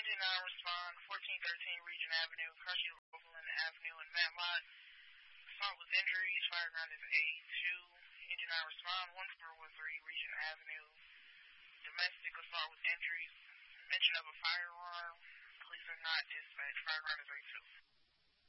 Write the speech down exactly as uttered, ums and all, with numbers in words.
Engine nine respond, fourteen thirteen Regent Avenue, Hershey Roseland Avenue, and Matlock. Assault with injuries, fireground is A two. Engine nine respond, one four one three Regent Avenue. Domestic assault with injuries, mention of a firearm. Police are not dispatched, fireground is A two.